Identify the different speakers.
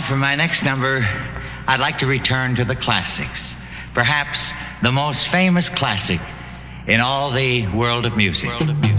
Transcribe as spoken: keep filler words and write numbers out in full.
Speaker 1: for my next number, I'd like to return to the classics. Perhaps the most famous classic in all the world of music. World of music.